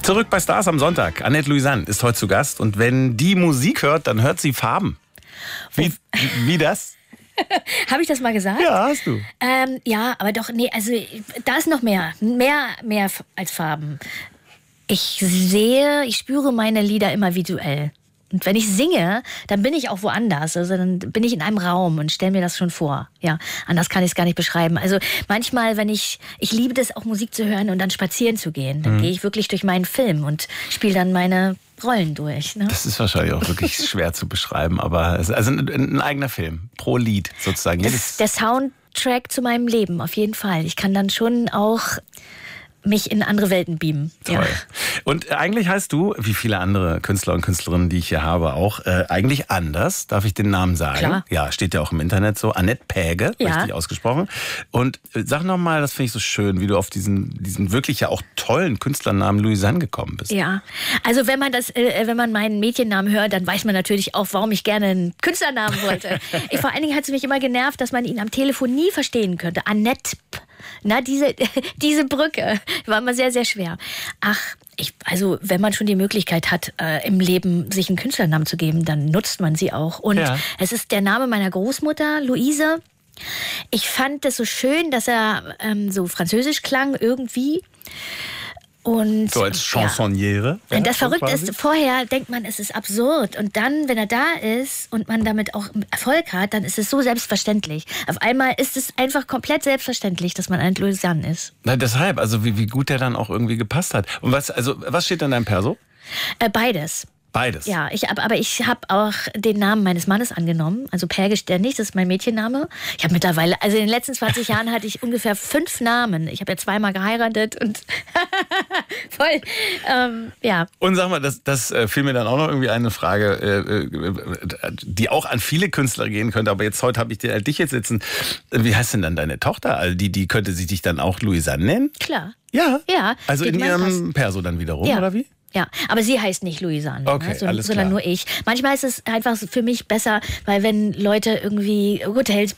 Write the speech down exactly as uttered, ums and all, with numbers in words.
Zurück bei Stars am Sonntag. Annette Louisanne ist heute zu Gast. Und wenn die Musik hört, dann hört sie Farben. Wie, wie das? Habe ich das mal gesagt? Ja, hast du. Ähm, ja, aber doch, nee, also da ist noch mehr. Mehr, mehr als Farben. Ich sehe, ich spüre meine Lieder immer visuell. Und wenn ich singe, dann bin ich auch woanders. Also dann bin ich in einem Raum und stelle mir das schon vor. Ja, anders kann ich es gar nicht beschreiben. Also manchmal, wenn ich, ich liebe das auch Musik zu hören und dann spazieren zu gehen. Dann mhm. gehe ich wirklich durch meinen Film und spiele dann meine Rollen durch. Ne? Das ist wahrscheinlich auch wirklich schwer zu beschreiben, aber es ist also ein, ein eigener Film, pro Lied sozusagen. Das ist der Soundtrack zu meinem Leben, auf jeden Fall. Ich kann dann schon auch mich in andere Welten beamen. Toll. Ja. Und eigentlich heißt du, wie viele andere Künstler und Künstlerinnen, die ich hier habe, auch äh, eigentlich anders. Darf ich den Namen sagen? Klar. Ja, steht ja auch im Internet so. Annette Päge, ja. richtig ausgesprochen. Und äh, sag nochmal, das finde ich so schön, wie du auf diesen, diesen wirklich ja auch tollen Künstlernamen Louisanne gekommen bist. Ja, also wenn man das, äh, wenn man meinen Mädchennamen hört, dann weiß man natürlich auch, warum ich gerne einen Künstlernamen wollte. ich, vor allen Dingen hat es mich immer genervt, dass man ihn am Telefon nie verstehen könnte. Annette P. Na, diese, diese Brücke war immer sehr, sehr schwer. Ach, ich, also wenn man schon die Möglichkeit hat, äh, im Leben sich einen Künstlernamen zu geben, dann nutzt man sie auch. Und ja. es ist der Name meiner Großmutter, Luise. Ich fand es so schön, dass er ähm, so französisch klang irgendwie. Und, so als Chansonniere. Ja. Und das Verrückte ist, vorher denkt man, es ist absurd. Und dann, wenn er da ist und man damit auch Erfolg hat, dann ist es so selbstverständlich. Auf einmal ist es einfach komplett selbstverständlich, dass man ein Louisanne ist. Na, deshalb, also wie, wie gut der dann auch irgendwie gepasst hat. Und was, also, was steht in deinem Perso? Äh, beides. Beides? Ja, ich, aber ich habe auch den Namen meines Mannes angenommen. Also Päge ständig, das ist mein Mädchenname. Ich habe mittlerweile, also in den letzten zwanzig Jahren hatte ich ungefähr fünf Namen. Ich habe ja zweimal geheiratet und voll, ähm, ja. Und sag mal, das, das äh, fiel mir dann auch noch irgendwie eine Frage, äh, äh, die auch an viele Künstler gehen könnte. Aber jetzt heute habe ich die, äh, dich jetzt sitzen. Wie heißt denn dann deine Tochter? Also die, die könnte sie dich dann auch Louisanne nennen? Klar. Ja? Ja. Also in ihrem Perso dann wiederum, ja. oder wie? Ja, aber sie heißt nicht Louisanne, okay, ne, so, alles sondern klar. nur ich. Manchmal ist es einfach für mich besser, weil wenn Leute irgendwie Hotels